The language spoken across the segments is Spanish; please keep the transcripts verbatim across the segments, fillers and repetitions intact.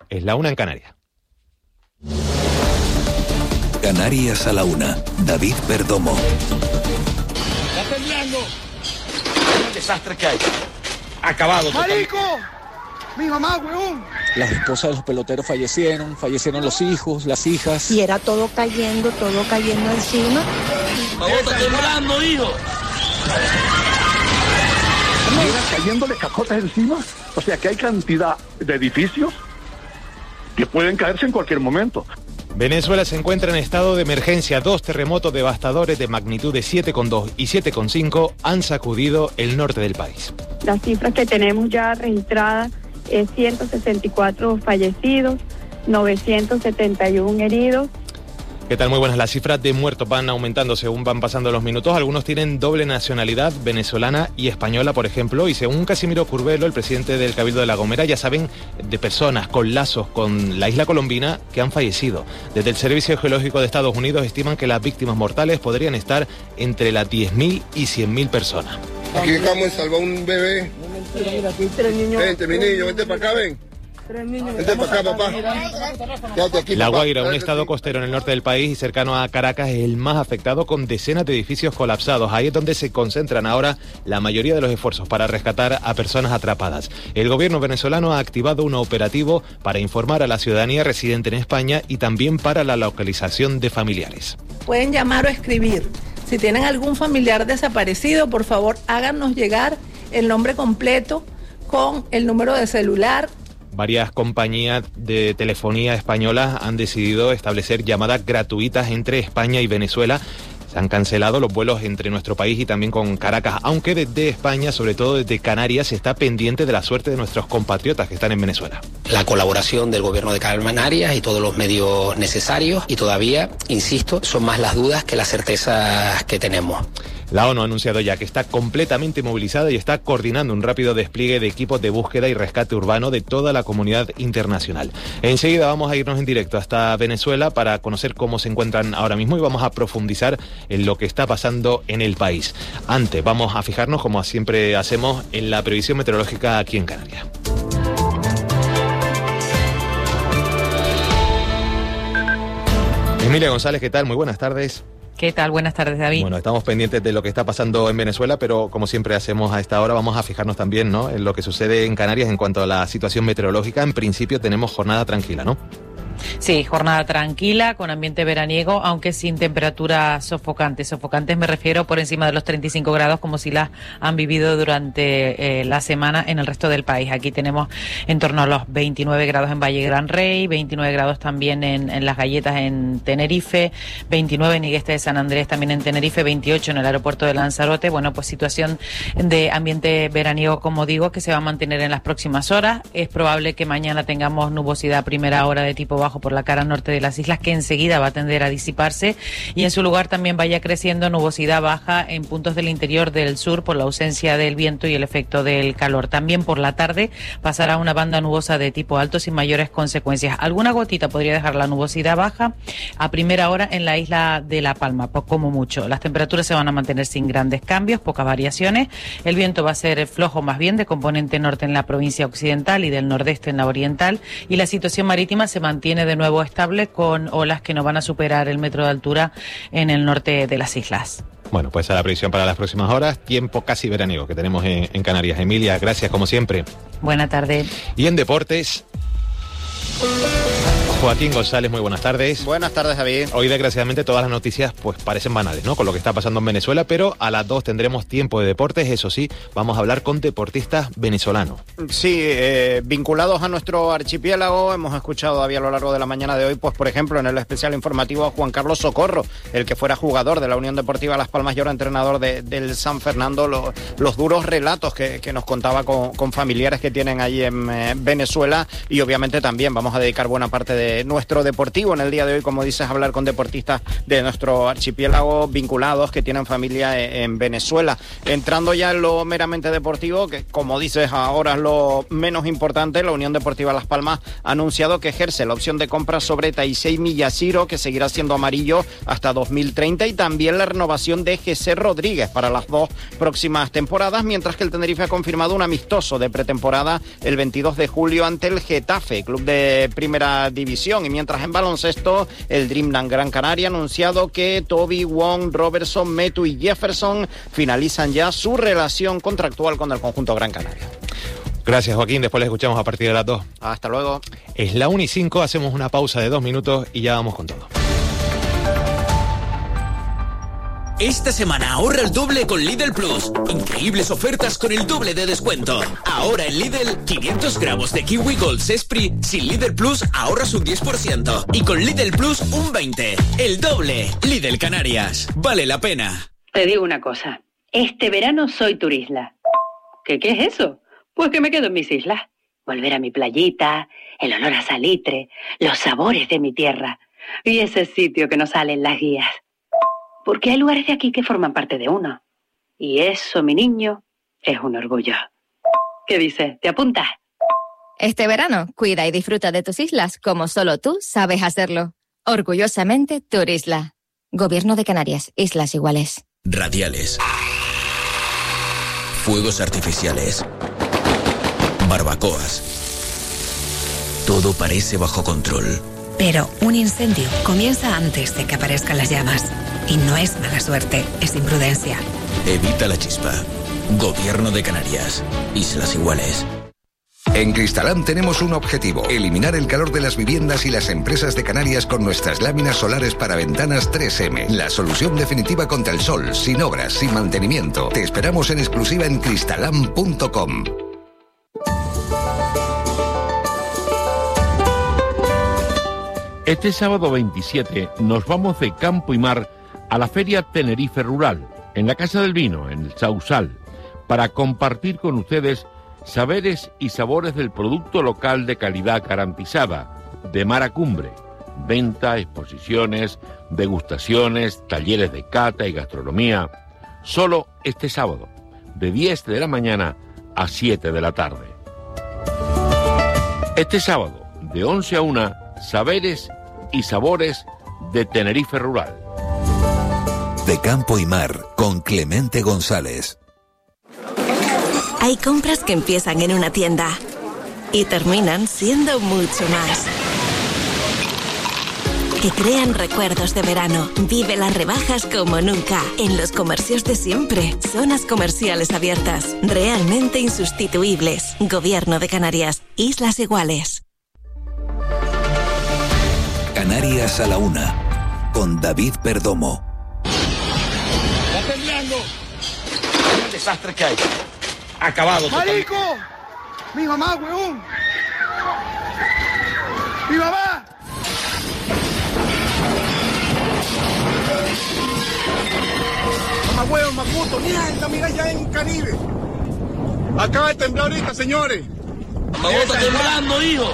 Es la una en Canarias. Canarias a la una. David Perdomo. ¡Está temblando! ¡Qué desastre que hay! ¡Acabado! ¡Marico! ¡Mi mamá, weón! Las esposas de los peloteros fallecieron, fallecieron los hijos, las hijas. Y era todo cayendo, todo cayendo encima. ¡Vamos, está temblando, hijo! Mira, cayéndole cacotes encima. O sea que hay cantidad de edificios que pueden caerse en cualquier momento. Venezuela se encuentra en estado de emergencia. Dos terremotos devastadores de magnitud de siete coma dos y siete coma cinco han sacudido el norte del país. Las cifras que tenemos ya registradas es ciento sesenta y cuatro fallecidos, novecientos setenta y uno heridos. ¿Qué tal? Muy buenas. Las cifras de muertos van aumentando según van pasando los minutos. Algunos tienen doble nacionalidad, venezolana y española, por ejemplo. Y según Casimiro Curvelo, el presidente del Cabildo de La Gomera, ya saben de personas con lazos con la isla colombina que han fallecido. Desde el Servicio Geológico de Estados Unidos estiman que las víctimas mortales podrían estar entre las diez mil y cien mil personas. Aquí acabamos de salvar un bebé. Vente, mi niño, vente para acá, ven. Vente para acá, papá. Quédate aquí, La papá. Guaira, un estado costero en el norte del país y cercano a Caracas, es el más afectado, con decenas de edificios colapsados. Ahí es donde se concentran ahora la mayoría de los esfuerzos para rescatar a personas atrapadas. El gobierno venezolano ha activado un operativo para informar a la ciudadanía residente en España y también para la localización de familiares. Pueden llamar o escribir. Si tienen algún familiar desaparecido, por favor, háganos llegar el nombre completo con el número de celular. Varias compañías de telefonía españolas han decidido establecer llamadas gratuitas entre España y Venezuela. Se han cancelado los vuelos entre nuestro país y también con Caracas, aunque desde España, sobre todo desde Canarias, se está pendiente de la suerte de nuestros compatriotas que están en Venezuela. La colaboración del gobierno de Canarias y todos los medios necesarios, y todavía, insisto, son más las dudas que las certezas que tenemos. La ONU ha anunciado ya que está completamente movilizada y está coordinando un rápido despliegue de equipos de búsqueda y rescate urbano de toda la comunidad internacional. Enseguida vamos a irnos en directo hasta Venezuela para conocer cómo se encuentran ahora mismo y vamos a profundizar en lo que está pasando en el país. Antes, vamos a fijarnos, como siempre hacemos, en la previsión meteorológica aquí en Canarias. Emilia González, ¿qué tal? Muy buenas tardes. ¿Qué tal? Buenas tardes, David. Bueno, estamos pendientes de lo que está pasando en Venezuela, pero como siempre hacemos a esta hora, vamos a fijarnos también, ¿no?, en lo que sucede en Canarias en cuanto a la situación meteorológica. En principio tenemos jornada tranquila, ¿no? Sí, jornada tranquila, con ambiente veraniego, aunque sin temperaturas sofocantes. Sofocantes me refiero por encima de los treinta y cinco grados, como si las han vivido durante eh, la semana en el resto del país. Aquí tenemos en torno a los veintinueve grados en Valle Gran Rey, veintinueve grados también en, en Las Galletas en Tenerife, veintinueve en Igueste de San Andrés también en Tenerife, veintiocho en el aeropuerto de Lanzarote. Bueno, pues situación de ambiente veraniego, como digo, que se va a mantener en las próximas horas. Es probable que mañana tengamos nubosidad a primera hora de tipo bajo por la cara norte de las islas, que enseguida va a tender a disiparse, y en su lugar también vaya creciendo nubosidad baja en puntos del interior del sur por la ausencia del viento y el efecto del calor. También por la tarde pasará una banda nubosa de tipo alto sin mayores consecuencias. Alguna gotita podría dejar la nubosidad baja a primera hora en la isla de La Palma, como mucho. Las temperaturas se van a mantener sin grandes cambios, pocas variaciones. El viento va a ser flojo, más bien de componente norte en la provincia occidental y del nordeste en la oriental, y la situación marítima se mantiene de nuevo estable, con olas que no van a superar el metro de altura en el norte de las islas. Bueno, pues a la previsión para las próximas horas, tiempo casi veraniego que tenemos en, en Canarias. Emilia, gracias como siempre. Buena tarde. Y en deportes, Joaquín González, muy buenas tardes. Buenas tardes, David. Hoy, desgraciadamente, todas las noticias pues parecen banales, ¿no?, con lo que está pasando en Venezuela, pero a las dos tendremos tiempo de deportes. Eso sí, vamos a hablar con deportistas venezolanos. Sí, eh, vinculados a nuestro archipiélago. Hemos escuchado a lo largo de la mañana de hoy, pues por ejemplo, en el especial informativo a Juan Carlos Socorro, el que fuera jugador de la Unión Deportiva Las Palmas y ahora entrenador de, del San Fernando, lo, los duros relatos que, que nos contaba con, con familiares que tienen allí en eh, Venezuela, y obviamente también vamos a dedicar buena parte de de nuestro deportivo en el día de hoy, como dices, hablar con deportistas de nuestro archipiélago vinculados que tienen familia en Venezuela. Entrando ya en lo meramente deportivo, que como dices ahora es lo menos importante, la Unión Deportiva Las Palmas ha anunciado que ejerce la opción de compra sobre Taisei Miyashiro, que seguirá siendo amarillo hasta dos mil treinta, y también la renovación de José Rodríguez para las dos próximas temporadas, mientras que el Tenerife ha confirmado un amistoso de pretemporada el veintidós de julio ante el Getafe, club de primera división. Y mientras en baloncesto, el Dreamland Gran Canaria ha anunciado que Toby, Wong, Robertson, Metu y Jefferson finalizan ya su relación contractual con el conjunto Gran Canaria. Gracias, Joaquín. Después les escuchamos a partir de las dos. Hasta luego. Es la una y cinco, hacemos una pausa de dos minutos y ya vamos con todo. Esta semana ahorra el doble con Lidl Plus. Increíbles ofertas con el doble de descuento. Ahora en Lidl, quinientos gramos de Kiwi Gold Sespri sin Lidl Plus ahorras un diez por ciento. Y con Lidl Plus un veinte por ciento. El doble. Lidl Canarias. Vale la pena. Te digo una cosa. Este verano soy turisla. ¿Qué, qué es eso? Pues que me quedo en mis islas. Volver a mi playita, el olor a salitre, los sabores de mi tierra. Y ese sitio que no sale en las guías. Porque hay lugares de aquí que forman parte de uno. Y eso, mi niño, es un orgullo. ¿Qué dices? ¿Te apuntas? Este verano, cuida y disfruta de tus islas como solo tú sabes hacerlo. Orgullosamente, Turisla. Gobierno de Canarias, Islas Iguales. Radiales. Fuegos artificiales. Barbacoas. Todo parece bajo control. Pero un incendio comienza antes de que aparezcan las llamas. Y no es mala suerte, es imprudencia. Evita la chispa. Gobierno de Canarias. Islas Iguales. En Cristalam tenemos un objetivo: eliminar el calor de las viviendas y las empresas de Canarias con nuestras láminas solares para ventanas tres eme. La solución definitiva contra el sol, sin obras, sin mantenimiento. Te esperamos en exclusiva en cristalam punto com. Este sábado veintisiete nos vamos de campo y mar a la Feria Tenerife Rural, en la Casa del Vino, en el Sausal, para compartir con ustedes saberes y sabores del producto local de calidad garantizada, de mar a cumbre, venta, exposiciones, degustaciones, talleres de cata y gastronomía, solo este sábado, de diez de la mañana a siete de la tarde. Este sábado, de once a una, saberes y sabores de Tenerife Rural. De campo y mar, con Clemente González. Hay compras que empiezan en una tienda y terminan siendo mucho más. Que crean recuerdos de verano. Vive las rebajas como nunca. En los comercios de siempre. Zonas comerciales abiertas. Realmente insustituibles. Gobierno de Canarias. Islas Iguales. Canarias a la una, con David Perdomo. ¡Está temblando! ¡Qué desastre que hay! Acabado. ¡Marico! ¡Mi mamá, huevón! ¡Mi mamá! Mamá, huevón, Maputo, mierda, mira ya en Caribe. Acaba de temblar ahorita, señores. Mamá, está temblando, hijo.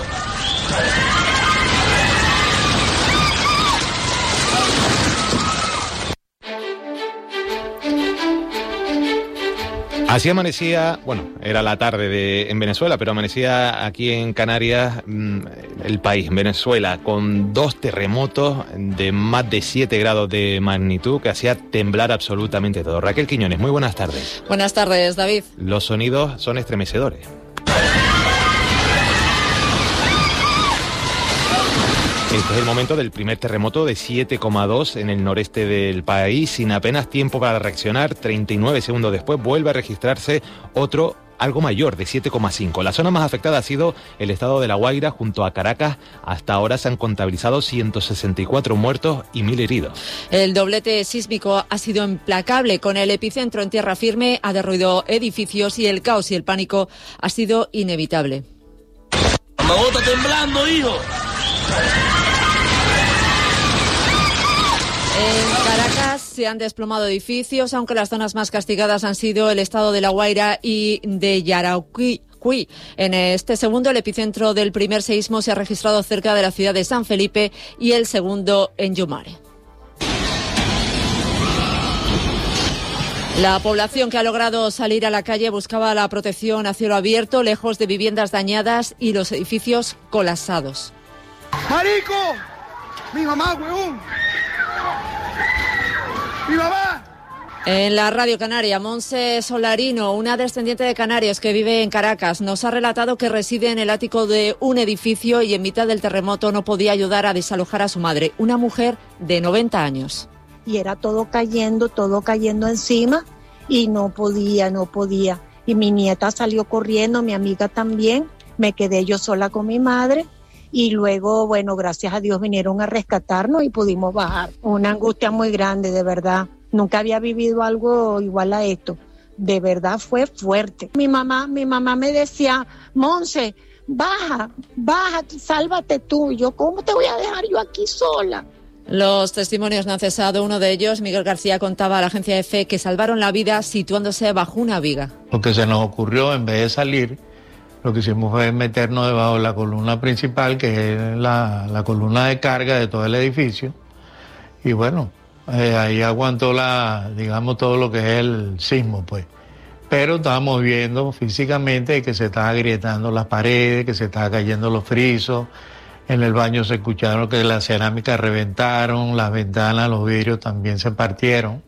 Así amanecía, bueno, era la tarde de, en Venezuela, pero amanecía aquí en Canarias mmm, el país, Venezuela, con dos terremotos de más de siete grados de magnitud que hacía temblar absolutamente todo. Raquel Quiñones, muy buenas tardes. Buenas tardes, David. Los sonidos son estremecedores. Este es el momento del primer terremoto de siete coma dos en el noreste del país, sin apenas tiempo para reaccionar. treinta y nueve segundos después vuelve a registrarse otro algo mayor, de siete coma cinco. La zona más afectada ha sido el estado de La Guaira, junto a Caracas. Hasta ahora se han contabilizado ciento sesenta y cuatro muertos y mil heridos. El doblete sísmico ha sido implacable. Con el epicentro en tierra firme ha derruido edificios y el caos y el pánico ha sido inevitable. ¡Mamá, está temblando, hijo! En Caracas se han desplomado edificios, aunque las zonas más castigadas han sido el estado de La Guaira y de Yarauquí, Cuy. En este segundo, el epicentro del primer seísmo se ha registrado cerca de la ciudad de San Felipe y el segundo en Yumare. La población que ha logrado salir a la calle buscaba la protección a cielo abierto, lejos de viviendas dañadas y los edificios colapsados. ¡Marico! ¡Mi mamá, huevón! ¡Mi mamá! En la Radio Canaria, Monse Solarino, una descendiente de canarios que vive en Caracas, nos ha relatado que reside en el ático de un edificio y en mitad del terremoto no podía ayudar a desalojar a su madre, una mujer de noventa años. Y era todo cayendo, todo cayendo encima y no podía, no podía. Y mi nieta salió corriendo, mi amiga también, me quedé yo sola con mi madre y luego, bueno, gracias a Dios vinieron a rescatarnos y pudimos bajar. Una angustia muy grande, de verdad. Nunca había vivido algo igual a esto. De verdad fue fuerte. Mi mamá, mi mamá me decía, Monse, baja, baja, sálvate tú. Y yo, ¿cómo te voy a dejar yo aquí sola? Los testimonios no han cesado. Uno de ellos, Miguel García, contaba a la agencia EFE que salvaron la vida situándose bajo una viga. Lo que se nos ocurrió, en vez de salir, lo que hicimos fue meternos debajo de la columna principal, que es la, la columna de carga de todo el edificio. Y bueno, eh, ahí aguantó la, digamos, todo lo que es el sismo, pues. Pero estábamos viendo físicamente que se estaban agrietando las paredes, que se estaban cayendo los frisos. En el baño se escucharon que las cerámicas reventaron, las ventanas, los vidrios también se partieron.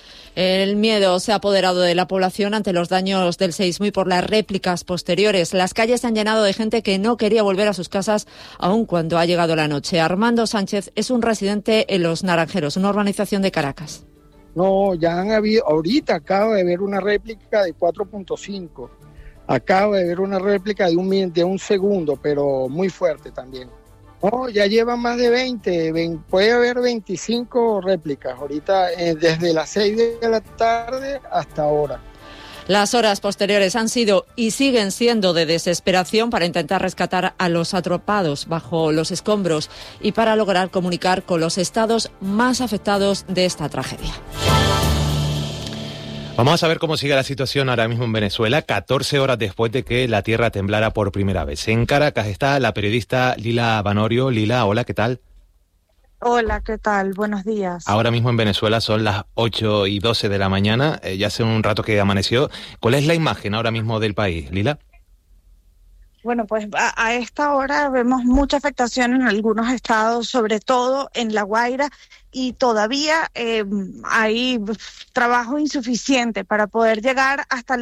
El miedo se ha apoderado de la población ante los daños del seísmo y por las réplicas posteriores. Las calles se han llenado de gente que no quería volver a sus casas aun cuando ha llegado la noche. Armando Sánchez es un residente en Los Naranjeros, una urbanización de Caracas. No, ya han habido, ahorita acabo de ver una réplica de cuatro punto cinco. Acabo de ver una réplica de un, de un segundo, pero muy fuerte también. No, ya llevan más de veinte, veinte, puede haber veinticinco réplicas ahorita, eh, desde las seis de la tarde hasta ahora. Las horas posteriores han sido y siguen siendo de desesperación para intentar rescatar a los atrapados bajo los escombros y para lograr comunicar con los estados más afectados de esta tragedia. Vamos a ver cómo sigue la situación ahora mismo en Venezuela, catorce horas después de que la tierra temblara por primera vez. En Caracas está la periodista Lila Banorio. Lila, hola, ¿qué tal? Hola, ¿qué tal? Buenos días. Ahora mismo en Venezuela son las ocho y doce de la mañana, eh, ya hace un rato que amaneció. ¿Cuál es la imagen ahora mismo del país, Lila? Bueno, pues a, a esta hora vemos mucha afectación en algunos estados, sobre todo en La Guaira, y todavía eh, hay trabajo insuficiente para poder llegar hasta...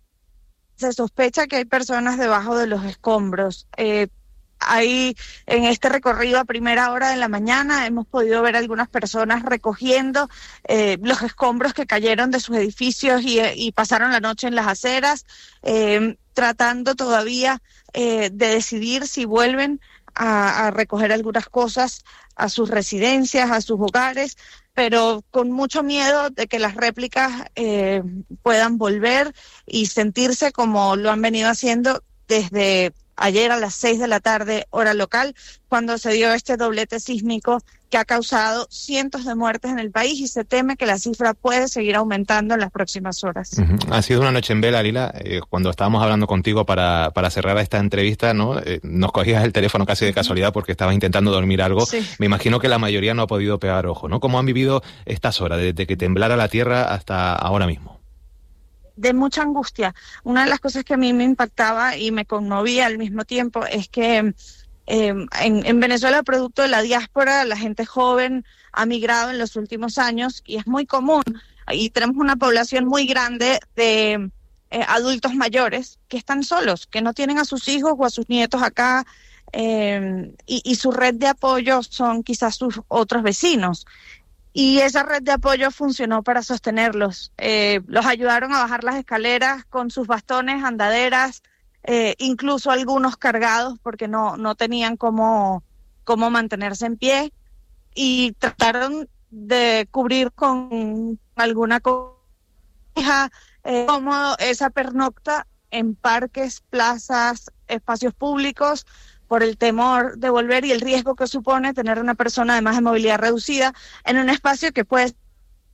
Se sospecha que hay personas debajo de los escombros. Eh, Ahí en este recorrido a primera hora de la mañana hemos podido ver algunas personas recogiendo eh, los escombros que cayeron de sus edificios y, y pasaron la noche en las aceras, eh, tratando todavía eh, de decidir si vuelven a, a recoger algunas cosas a sus residencias, a sus hogares, pero con mucho miedo de que las réplicas eh, puedan volver y sentirse como lo han venido haciendo desde ayer a las seis de la tarde, hora local, cuando se dio este doblete sísmico que ha causado cientos de muertes en el país y se teme que la cifra puede seguir aumentando en las próximas horas. Uh-huh. Ha sido una noche en vela, Lila. Eh, cuando estábamos hablando contigo para, para cerrar esta entrevista, ¿no? Eh, nos cogías el teléfono casi de casualidad porque estabas intentando dormir algo. Sí. Me imagino que la mayoría no ha podido pegar ojo, ¿no? ¿Cómo han vivido estas horas, desde que temblara la tierra hasta ahora mismo? De mucha angustia. Una de las cosas que a mí me impactaba y me conmovía al mismo tiempo es que eh, en, en Venezuela, producto de la diáspora, la gente joven ha migrado en los últimos años y es muy común. Y tenemos una población muy grande de eh, adultos mayores que están solos, que no tienen a sus hijos o a sus nietos acá eh, y, y su red de apoyo son quizás sus otros vecinos. Y esa red de apoyo funcionó para sostenerlos. Eh, los ayudaron a bajar las escaleras con sus bastones, andaderas, eh, incluso algunos cargados porque no, no tenían cómo, cómo mantenerse en pie. Y trataron de cubrir con alguna cobija, eh, como esa pernocta en parques, plazas, espacios públicos, por el temor de volver y el riesgo que supone tener una persona además de movilidad reducida en un espacio que puede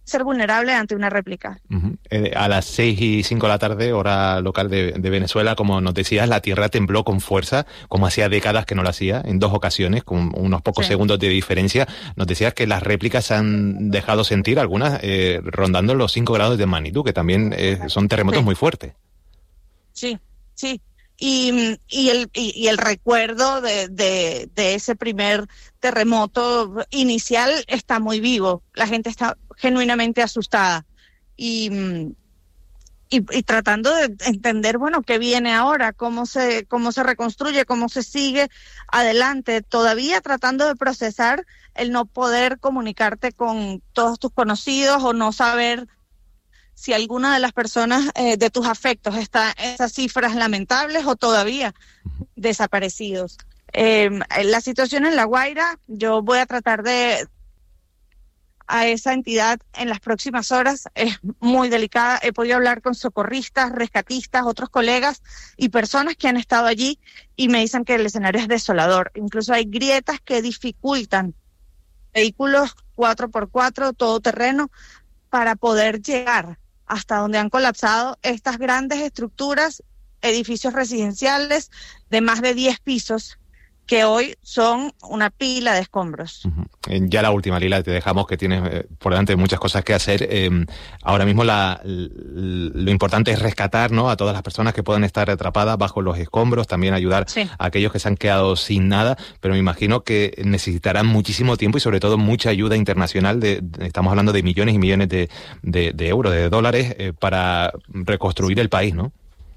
ser vulnerable ante una réplica. Uh-huh. Eh, a las seis y cinco de la tarde, hora local de, de Venezuela, como nos decías, la tierra tembló con fuerza, como hacía décadas que no lo hacía, en dos ocasiones, con unos pocos sí. segundos de diferencia. Nos decías que las réplicas se han dejado sentir, algunas eh, rondando los cinco grados de magnitud, que también eh, son terremotos sí. muy fuertes. Sí, sí. Y, y, el, y, y el recuerdo de, de, de ese primer terremoto inicial está muy vivo. La gente está genuinamente asustada y, y, y tratando de entender, bueno, qué viene ahora, cómo se, cómo se reconstruye, cómo se sigue adelante. Todavía tratando de procesar el no poder comunicarte con todos tus conocidos o no saber si alguna de las personas eh, de tus afectos está en esas cifras lamentables o todavía desaparecidos. Eh, la situación en La Guaira, yo voy a tratar de a esa entidad en las próximas horas, es muy delicada. He podido hablar con socorristas, rescatistas, otros colegas y personas que han estado allí y me dicen que el escenario es desolador. Incluso hay grietas que dificultan vehículos cuatro por cuatro, todoterreno, para poder llegar hasta donde han colapsado estas grandes estructuras, edificios residenciales de más de diez pisos, que hoy son una pila de escombros. Uh-huh. Ya la última, Lila, te dejamos, que tienes eh, por delante muchas cosas que hacer. Eh, ahora mismo la, l- lo importante es rescatar, ¿no?, a todas las personas que puedan estar atrapadas bajo los escombros, también ayudar sí. a aquellos que se han quedado sin nada, pero me imagino que necesitarán muchísimo tiempo y sobre todo mucha ayuda internacional. De, de, estamos hablando de millones y millones de, de, de euros, de dólares, eh, para reconstruir el país, ¿no?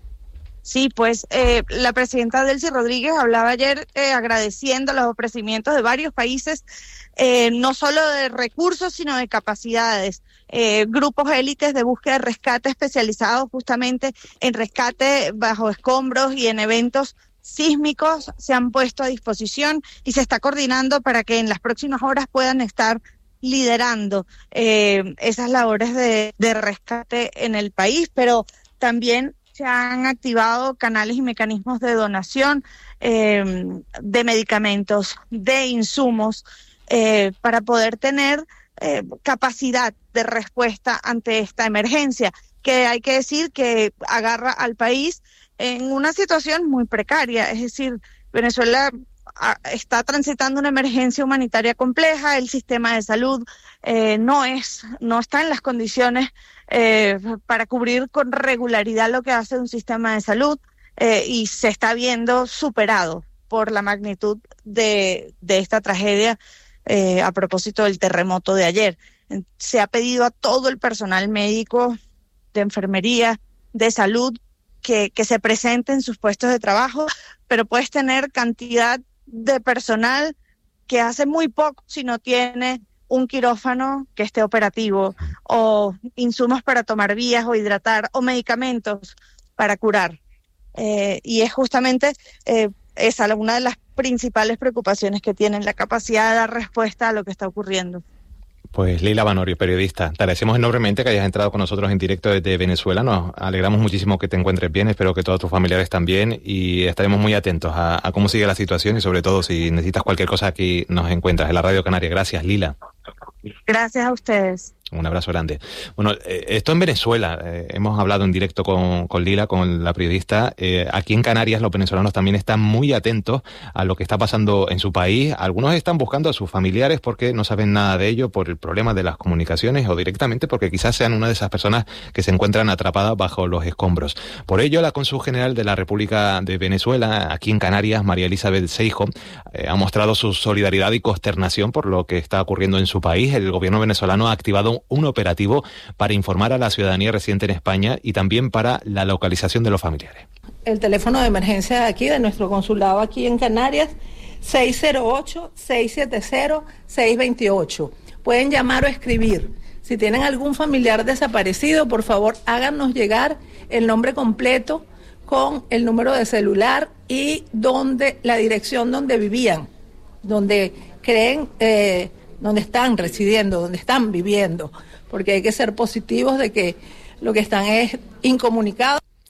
Sí, pues eh, la presidenta Delcy Rodríguez hablaba ayer eh, agradeciendo los ofrecimientos de varios países, eh, no solo de recursos, sino de capacidades. Eh, grupos élites de búsqueda y rescate especializados justamente en rescate bajo escombros y en eventos sísmicos se han puesto a disposición y se está coordinando para que en las próximas horas puedan estar liderando eh, esas labores de, de rescate en el país, pero también se han activado canales y mecanismos de donación eh, de medicamentos, de insumos, eh, para poder tener eh, capacidad de respuesta ante esta emergencia, que hay que decir que agarra al país en una situación muy precaria. Es decir, Venezuela a, está transitando una emergencia humanitaria compleja, el sistema de salud eh, no es, no está en las condiciones Eh, para cubrir con regularidad lo que hace un sistema de salud eh, y se está viendo superado por la magnitud de, de esta tragedia eh, a propósito del terremoto de ayer. Se ha pedido a todo el personal médico, de enfermería, de salud, que, que se presente en sus puestos de trabajo, pero puedes tener cantidad de personal que hace muy poco si no tiene un quirófano que esté operativo, o insumos para tomar vías o hidratar, o medicamentos para curar. Eh, y es justamente eh, esa una de las principales preocupaciones que tienen, la capacidad de dar respuesta a lo que está ocurriendo. Pues Lila Vanorio, periodista, te agradecemos enormemente que hayas entrado con nosotros en directo desde Venezuela. Nos alegramos muchísimo que te encuentres bien, espero que todos tus familiares también, y estaremos muy atentos a, a cómo sigue la situación y sobre todo si necesitas cualquier cosa, aquí nos encuentras en la Radio Canaria. Gracias, Lila. Gracias a ustedes. Un abrazo grande. Bueno, eh, esto en Venezuela, eh, hemos hablado en directo con, con Lila, con la periodista. Eh, aquí en Canarias los venezolanos también están muy atentos a lo que está pasando en su país. Algunos están buscando a sus familiares porque no saben nada de ello por el problema de las comunicaciones, o directamente porque quizás sean una de esas personas que se encuentran atrapadas bajo los escombros. Por ello, la cónsul general de la República de Venezuela, aquí en Canarias, María Elizabeth Seijo, eh, ha mostrado su solidaridad y consternación por lo que está ocurriendo en su país. El gobierno venezolano ha activado un operativo para informar a la ciudadanía residente en España y también para la localización de los familiares. El teléfono de emergencia de aquí, de nuestro consulado aquí en Canarias, seis cero ocho, seis siete cero, seis dos ocho. Pueden llamar o escribir. Si tienen algún familiar desaparecido, por favor, háganos llegar el nombre completo con el número de celular y donde, la dirección donde vivían, donde creen... Eh, donde están residiendo, donde están viviendo, porque hay que ser positivos de que lo que están es incomunicados.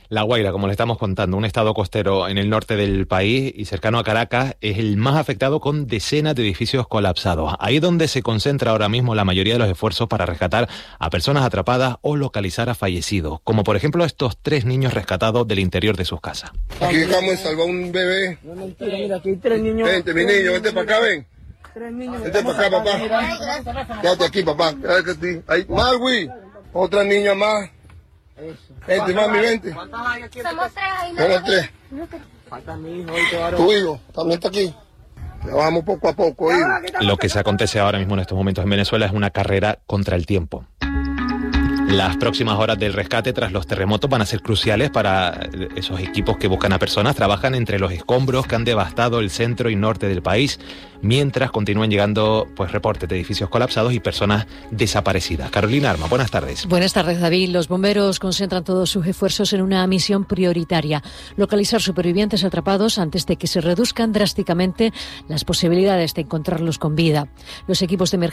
La Guaira, como le estamos contando, un estado costero en el norte del país y cercano a Caracas, es el más afectado con decenas de edificios colapsados. Ahí es donde se concentra ahora mismo la mayoría de los esfuerzos para rescatar a personas atrapadas o localizar a fallecidos, como por ejemplo estos tres niños rescatados del interior de sus casas. Aquí dejamos de salvar un bebé. No, mentira, mira, aquí hay tres niños. Vente, mi niño, vente para acá, ven. Tres niños. Vente para acá, papá. Quédate aquí, papá. Quédate aquí. Ahí, Marwi, otra niña más. Vente, mami, vente. ¿Cuántos hay aquí? Somos tres ahí. Somos tres. Falta mi hijo, tu hijo, también está aquí. Trabajamos poco a poco, hijo. Lo que se acontece ahora mismo en estos momentos en Venezuela es una carrera contra el tiempo. Las próximas horas del rescate tras los terremotos van a ser cruciales para esos equipos que buscan a personas. Trabajan entre los escombros que han devastado el centro y norte del país, mientras continúan llegando pues reportes de edificios colapsados y personas desaparecidas. Carolina Arma, buenas tardes. Buenas tardes, David. Los bomberos concentran todos sus esfuerzos en una misión prioritaria: localizar supervivientes atrapados antes de que se reduzcan drásticamente las posibilidades de encontrarlos con vida. Los equipos de emergencia